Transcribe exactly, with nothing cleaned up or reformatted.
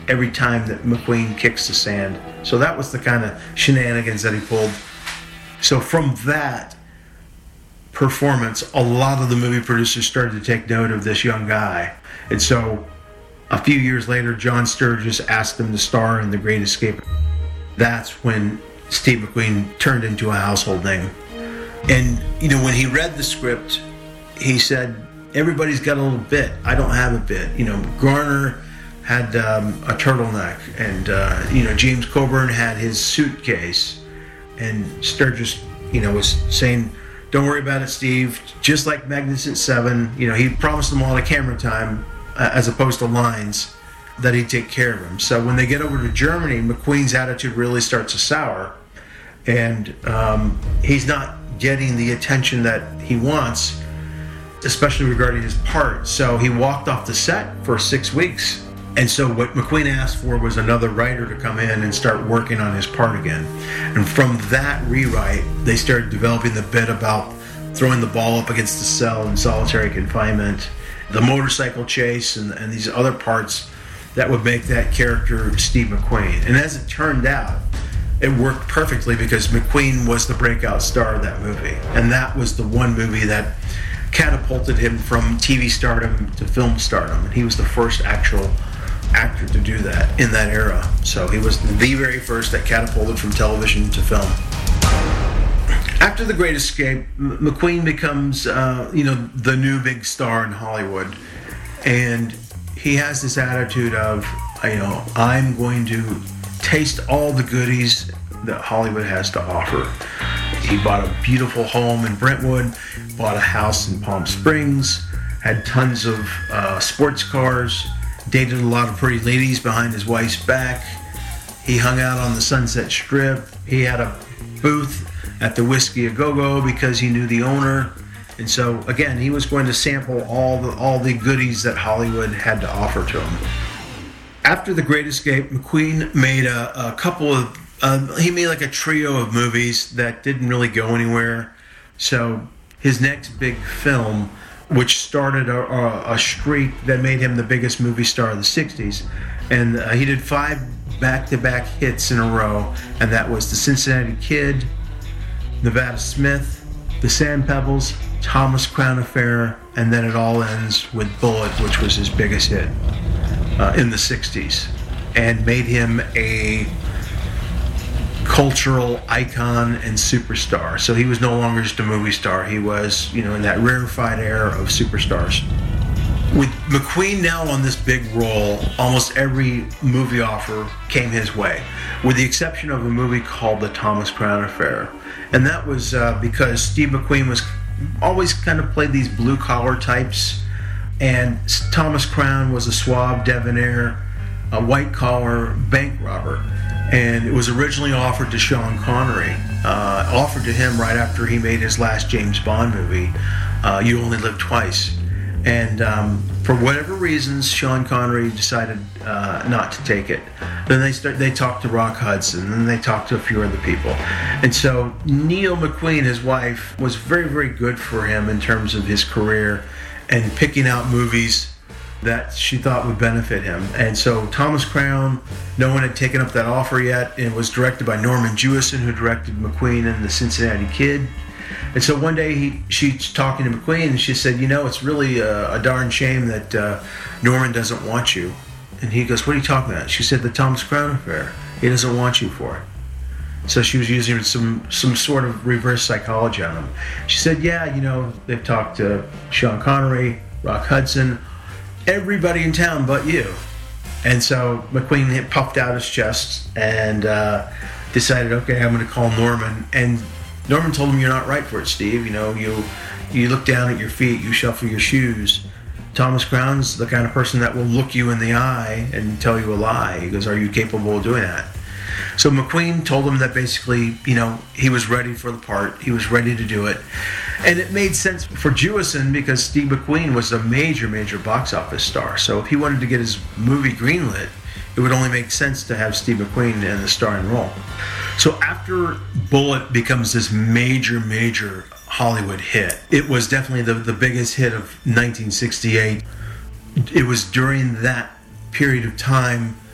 every time that McQueen kicks the sand. So that was the kind of shenanigans that he pulled. So from that performance, a lot of the movie producers started to take note of this young guy. And so a few years later, John Sturges asked him to star in The Great Escape. That's when Steve McQueen turned into a household name. And, you know, when he read the script, he said, everybody's got a little bit. I don't have a bit. You know, Garner had um, a turtleneck, and, uh, you know, James Coburn had his suitcase. And Sturges, you know, was saying, don't worry about it, Steve. Just like Magnificent Seven, you know, he promised them all the camera time uh, as opposed to lines, that he'd take care of him. So when they get over to Germany, McQueen's attitude really starts to sour, and um, he's not getting the attention that he wants, especially regarding his part. So he walked off the set for six weeks. And so what McQueen asked for was another writer to come in and start working on his part again. And from that rewrite, they started developing the bit about throwing the ball up against the cell in solitary confinement, the motorcycle chase, and, and these other parts that would make that character Steve McQueen. And as it turned out, it worked perfectly because McQueen was the breakout star of that movie. And that was the one movie that catapulted him from T V stardom to film stardom. And he was the first actual actor to do that in that era. So he was the very first that catapulted from television to film. After The Great Escape, McQueen becomes, uh, you know, the new big star in Hollywood. And he has this attitude of, you know, I'm going to taste all the goodies that Hollywood has to offer. He bought a beautiful home in Brentwood, bought a house in Palm Springs, had tons of uh, sports cars, dated a lot of pretty ladies behind his wife's back. He hung out on the Sunset Strip. He had a booth at the Whiskey A Go-Go because he knew the owner. And so, again, he was going to sample all the all the goodies that Hollywood had to offer to him. After The Great Escape, McQueen made a, a couple of, uh, he made like a trio of movies that didn't really go anywhere. So his next big film, which started a, a, a streak that made him the biggest movie star of the sixties. And uh, he did five back-to-back hits in a row, and that was The Cincinnati Kid, Nevada Smith, The Sand Pebbles, Thomas Crown Affair, and then it all ends with Bullitt, which was his biggest hit uh, in the sixties, and made him a cultural icon and superstar. So he was no longer just a movie star. He was, you know, in that rarefied era of superstars. With McQueen now on this big role, almost every movie offer came his way, with the exception of a movie called The Thomas Crown Affair. And that was uh, because Steve McQueen was always kind of played these blue-collar types, and Thomas Crown was a suave debonair, a white-collar bank robber. And it was originally offered to Sean Connery, uh, offered to him right after he made his last James Bond movie, uh, You Only Live Twice. And um, for whatever reasons, Sean Connery decided uh, not to take it. Then they start, they talked to Rock Hudson, and then they talked to a few other people. And so Neil McQueen, his wife, was very, very good for him in terms of his career and picking out movies that she thought would benefit him. And so Thomas Crown, no one had taken up that offer yet. It was directed by Norman Jewison, who directed McQueen and The Cincinnati Kid. And so one day he, she's talking to McQueen, and she said, you know, it's really a, a darn shame that uh, Norman doesn't want you. And he goes, what are you talking about? She said, the Thomas Crown Affair. He doesn't want you for it. So she was using some, some sort of reverse psychology on him. She said, yeah, you know, they've talked to Sean Connery, Rock Hudson, everybody in town but you. And so McQueen hit, puffed out his chest and uh, decided, okay, I'm going to call Norman. And Norman told him, you're not right for it, Steve. You know, you you look down at your feet, you shuffle your shoes. Thomas Crown's the kind of person that will look you in the eye and tell you a lie. He goes, are you capable of doing that? So McQueen told him that basically, you know, he was ready for the part. He was ready to do it. And it made sense for Jewison because Steve McQueen was a major, major box office star. So if he wanted to get his movie greenlit, it would only make sense to have Steve McQueen in the starring role. So after Bullitt becomes this major, major Hollywood hit, it was definitely the, the biggest hit of nineteen sixty-eight. It was during that period of time